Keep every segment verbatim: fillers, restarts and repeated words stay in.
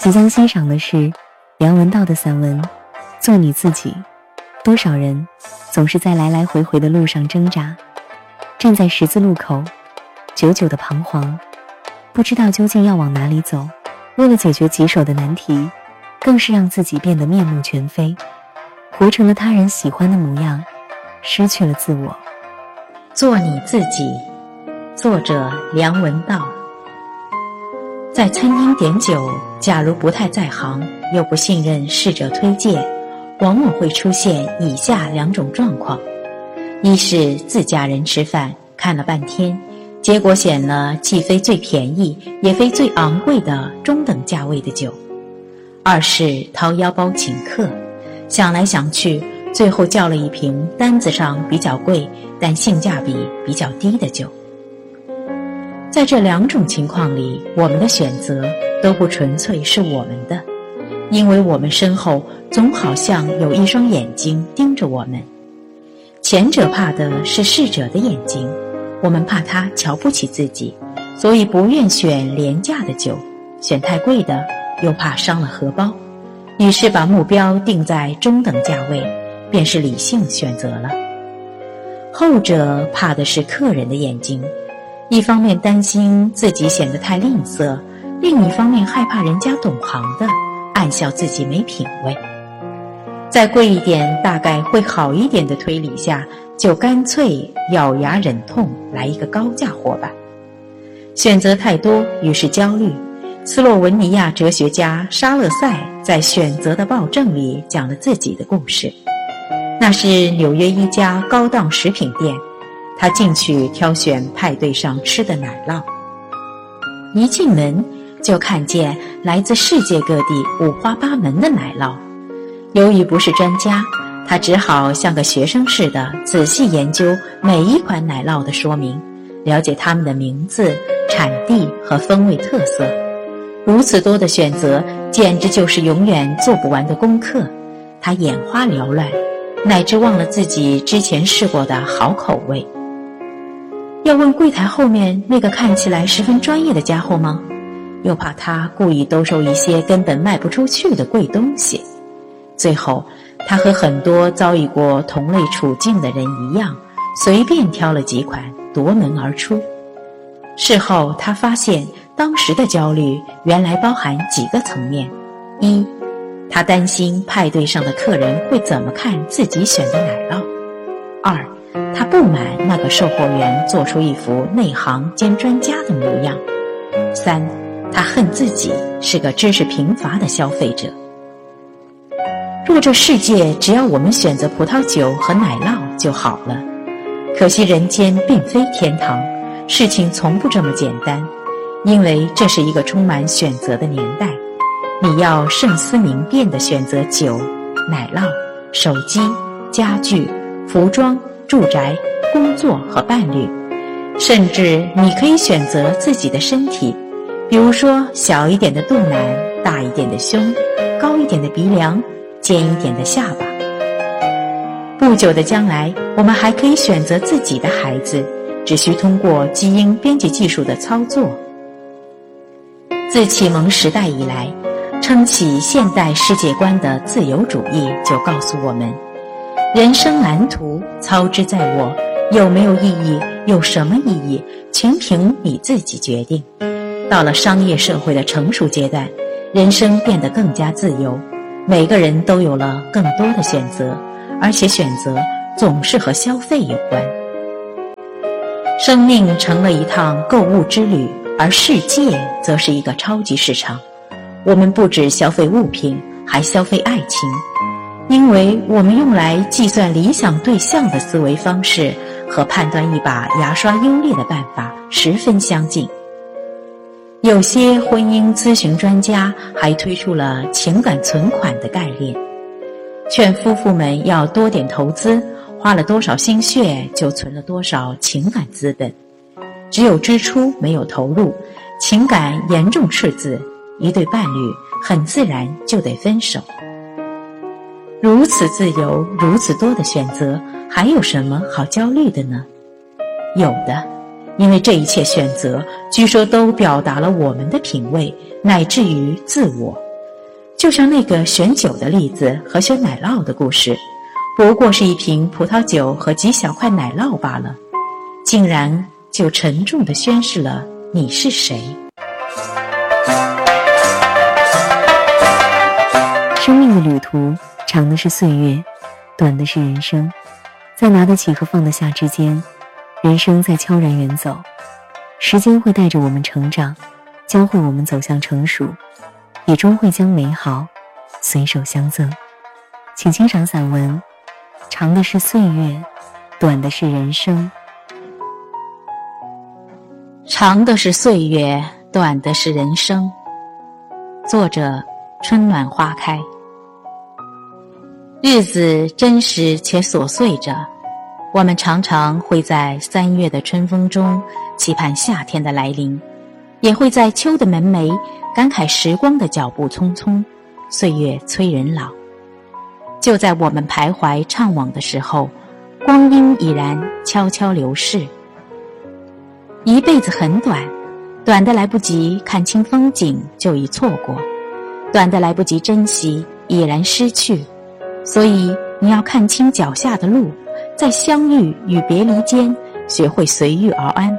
即将欣赏的是梁文道的散文《做你自己》。多少人总是在来来回回的路上挣扎，站在十字路口，久久的彷徨，不知道究竟要往哪里走。为了解决棘手的难题，更是让自己变得面目全非，活成了他人喜欢的模样，失去了自我。 做你自己，作者梁文道。在餐厅点酒，假如不太在行，又不信任侍者推荐，往往会出现以下两种状况：一是自家人吃饭，看了半天，结果选了既非最便宜也非最昂贵的中等价位的酒；二是掏腰包请客，想来想去，最后叫了一瓶单子上比较贵但性价比比较低的酒。在这两种情况里，我们的选择都不纯粹是我们的，因为我们身后总好像有一双眼睛盯着我们。前者怕的是侍者的眼睛，我们怕他瞧不起自己，所以不愿选廉价的酒，选太贵的又怕伤了荷包，于是把目标定在中等价位，便是理性选择了。后者怕的是客人的眼睛，一方面担心自己显得太吝啬，另一方面害怕人家懂行的暗笑自己没品味。再贵一点大概会好一点的推理下，就干脆咬牙忍痛来一个高价货吧。选择太多，于是焦虑。斯洛文尼亚哲学家沙勒塞在《选择的暴政》里讲了自己的故事。那是纽约一家高档食品店，他进去挑选派对上吃的奶酪，一进门就看见来自世界各地五花八门的奶酪。由于不是专家，他只好像个学生似的仔细研究每一款奶酪的说明，了解它们的名字、产地和风味特色。如此多的选择，简直就是永远做不完的功课。他眼花缭乱，乃至忘了自己之前试过的好口味。要问柜台后面那个看起来十分专业的家伙吗？又怕他故意兜售一些根本卖不出去的贵东西。最后他和很多遭遇过同类处境的人一样，随便挑了几款夺门而出。事后他发现当时的焦虑原来包含几个层面：一，他担心派对上的客人会怎么看自己选的奶酪；二，他不满那个售货员做出一副内行兼专家的模样；三，他恨自己是个知识贫乏的消费者。若这世界只要我们选择葡萄酒和奶酪就好了，可惜人间并非天堂，事情从不这么简单，因为这是一个充满选择的年代。你要慎思明辨地选择酒、奶酪、手机、家具、服装、住宅、工作和伴侣，甚至你可以选择自己的身体，比如说小一点的肚腩，大一点的胸，高一点的鼻梁，尖一点的下巴。不久的将来，我们还可以选择自己的孩子，只需通过基因编辑技术的操作。自启蒙时代以来，撑起现代世界观的自由主义就告诉我们，人生蓝图操之在我，有没有意义，有什么意义，全凭你自己决定。到了商业社会的成熟阶段，人生变得更加自由，每个人都有了更多的选择，而且选择总是和消费有关。生命成了一趟购物之旅，而世界则是一个超级市场。我们不只消费物品，还消费爱情，因为我们用来计算理想对象的思维方式和判断一把牙刷优劣的办法十分相近。有些婚姻咨询专家还推出了情感存款的概念，劝夫妇们要多点投资，花了多少心血就存了多少情感资本。只有支出没有投入，情感严重赤字，一对伴侣很自然就得分手。如此自由，如此多的选择，还有什么好焦虑的呢？有的，因为这一切选择据说都表达了我们的品味，乃至于自我。 就像那个选酒的例子和选奶酪的故事，不过是一瓶葡萄酒和几小块奶酪罢了，竟然就沉重地宣示了你是谁。 生命的旅途，长的是岁月，短的是人生。在拿得起和放得下之间，人生在悄然远走。时间会带着我们成长，教会我们走向成熟，也终会将美好随手相赠。请欣赏散文，长的是岁月，短的是人生。 长的是岁月，短的是人生。作者：春暖花开。日子真实且琐碎着，我们常常会在三月的春风中期盼夏天的来临，也会在秋的门楣感慨时光的脚步匆匆，岁月催人老。就在我们徘徊怅惘的时候，光阴已然悄悄流逝。一辈子很短，短的来不及看清风景就已错过，短的来不及珍惜已然失去。所以你要看清脚下的路，在相遇与别离间学会随遇而安。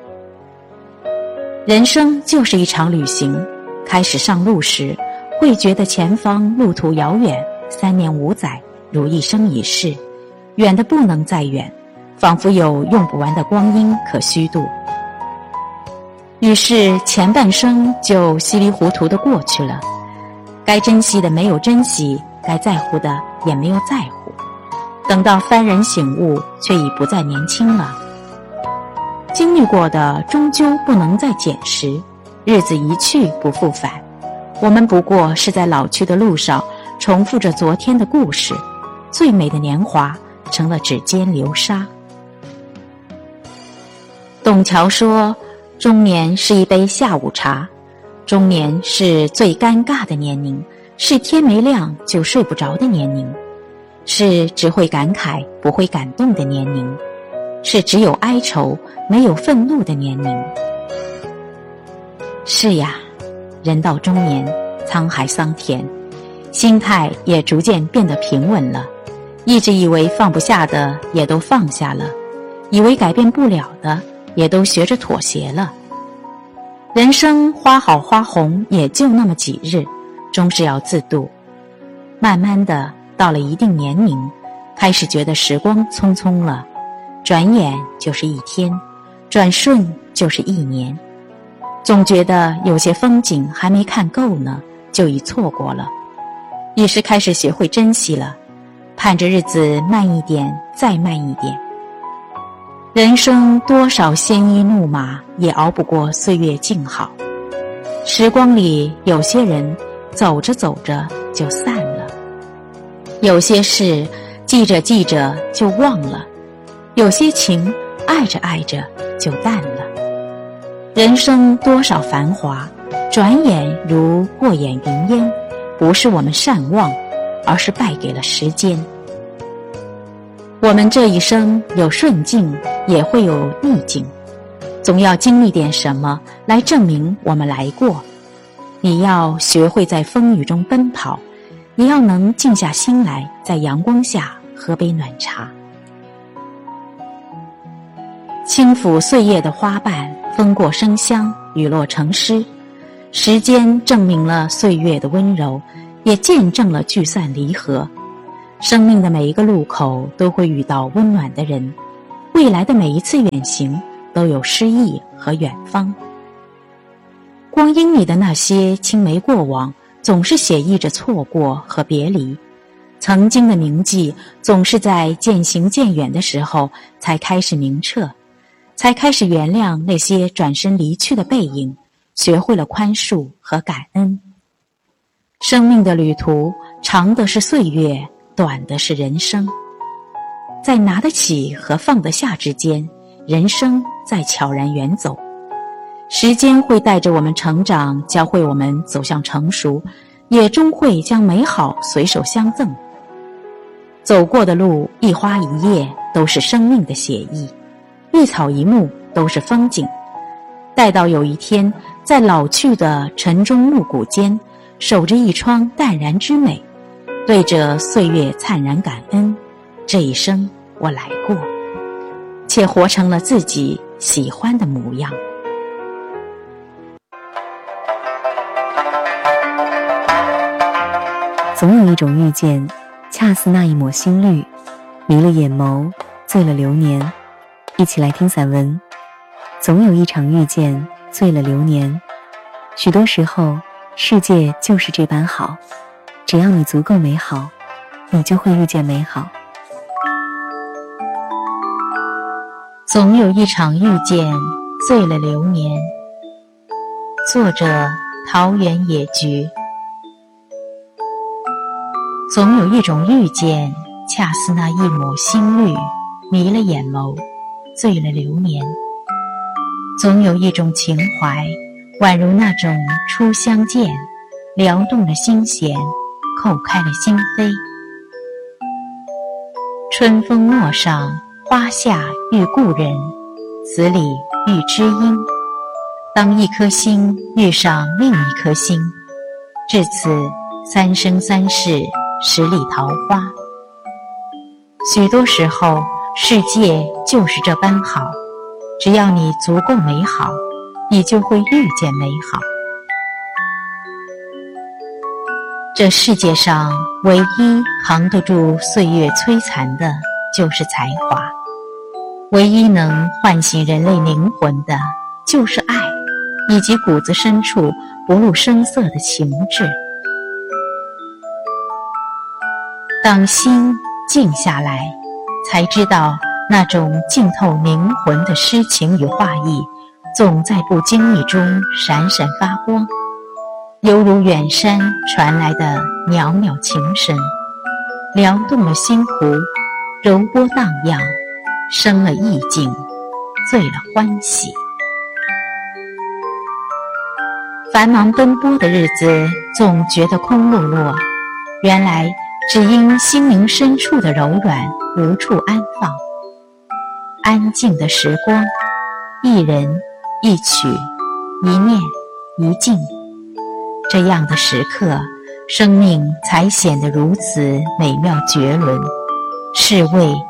人生就是一场旅行，开始上路时会觉得前方路途遥远，三年五载如一生一世，远得不能再远，仿佛有用不完的光阴可虚度。于是前半生就稀里糊涂地过去了，该珍惜的没有珍惜，该在乎的也没有在乎，等到幡然醒悟，却已不再年轻了。经历过的终究不能再捡拾，日子一去不复返，我们不过是在老去的路上重复着昨天的故事，最美的年华成了指尖流沙。董桥说，中年是一杯下午茶，中年是最尴尬的年龄，是天没亮就睡不着的年龄，是只会感慨不会感动的年龄，是只有哀愁没有愤怒的年龄。是呀，人到中年，沧海桑田，心态也逐渐变得平稳了，一直以为放不下的也都放下了，以为改变不了的也都学着妥协了。人生花好花红也就那么几日，终是要自度。慢慢的到了一定年龄，开始觉得时光匆匆了，转眼就是一天，转瞬就是一年，总觉得有些风景还没看够呢，就已错过了。于是开始学会珍惜了，盼着日子慢一点，再慢一点。人生多少鲜衣怒马，也熬不过岁月静好。时光里有些人走着走着就散了，有些事记着记着就忘了，有些情爱着爱着就淡了。人生多少繁华，转眼如过眼云烟，不是我们善忘，而是败给了时间。我们这一生有顺境，也会有逆境，总要经历点什么来证明我们来过。你要学会在风雨中奔跑，也要能静下心来，在阳光下喝杯暖茶。轻抚岁月的花瓣，风过生香，雨落成诗。时间证明了岁月的温柔，也见证了聚散离合。生命的每一个路口都会遇到温暖的人，未来的每一次远行都有诗意和远方。光阴里的那些青梅过往，总是写意着错过和别离。曾经的铭记，总是在渐行渐远的时候才开始明澈，才开始原谅那些转身离去的背影，学会了宽恕和感恩。生命的旅途，长的是岁月，短的是人生。在拿得起和放得下之间，人生在悄然远走。时间会带着我们成长，教会我们走向成熟，也终会将美好随手相赠。走过的路，一花一叶都是生命的写意，一草一木都是风景。待到有一天，在老去的晨钟暮鼓间， 守着一窗淡然之美，对着岁月灿然感恩。这一生我来过，且活成了自己喜欢的模样。 总有一种遇见，恰似那一抹新绿，迷了眼眸，醉了流年。一起来听散文。总有一场遇见，醉了流年。许多时候，世界就是这般好，只要你足够美好，你就会遇见美好。 总有一场遇见，醉了流年。作者：桃源野菊。总有一种遇见，恰似那一抹新绿，迷了眼眸，醉了流年。总有一种情怀，宛如那种初相见，撩动了心弦，扣开了心扉。春风陌上，花下遇故人，子里遇知音。当一颗心遇上另一颗心，至此三生三世，十里桃花。许多时候，世界就是这般好，只要你足够美好，你就会遇见美好。这世界上唯一扛得住岁月摧残的，就是才华；唯一能唤醒人类灵魂的，就是爱，以及骨子深处不露声色的情致。当心静下来，才知道那种浸透灵魂的诗情与画意，总在不经意中闪闪发光，犹如远山传来的袅袅情声，撩动了心湖，柔波荡漾，生了意境，醉了欢喜。繁忙奔波的日子总觉得空落落，原来只因心灵深处的柔软无处安放。安静的时光，一人一曲，一念一静，这样的时刻，生命才显得如此美妙绝伦，是谓